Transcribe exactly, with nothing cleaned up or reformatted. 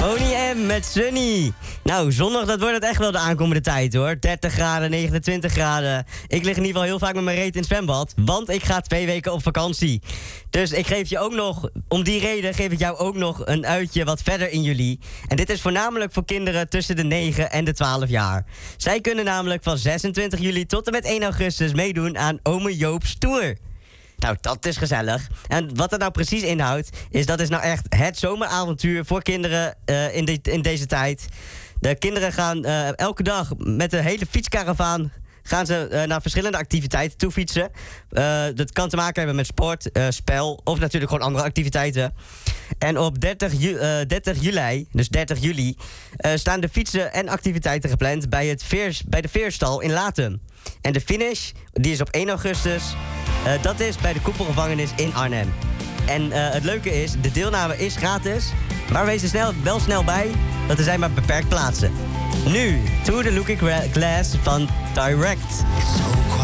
Boney M met Sunny. Nou, zondag dat wordt het echt wel de aankomende tijd hoor. dertig graden, negenentwintig graden. Ik lig in ieder geval heel vaak met mijn reet in het zwembad. Want ik ga twee weken op vakantie. Dus ik geef je ook nog, om die reden geef ik jou ook nog een uitje wat verder in juli. En dit is voornamelijk voor kinderen tussen de negen en de twaalf jaar. Zij kunnen namelijk van zesentwintig juli tot en met één augustus meedoen aan Ome Joop's Tour. Nou, dat is gezellig. En wat het nou precies inhoudt, is dat is nou echt het zomeravontuur voor kinderen uh, in, de, in deze tijd. De kinderen gaan uh, elke dag met een hele fietskaravaan gaan ze uh, naar verschillende activiteiten toe fietsen. Uh, dat kan te maken hebben met sport, uh, spel of natuurlijk gewoon andere activiteiten. En op dertig, ju- uh, dertig juli, dus dertig juli, uh, staan de fietsen en activiteiten gepland bij, het veers, bij de Veerstal in Latem. En de finish, die is op één augustus, uh, dat is bij de Koepelgevangenis in Arnhem. En uh, het leuke is, de deelname is gratis, maar wees er snel, wel snel bij, dat er zijn maar beperkt plaatsen. Nu, To the Looking Glass van Direct.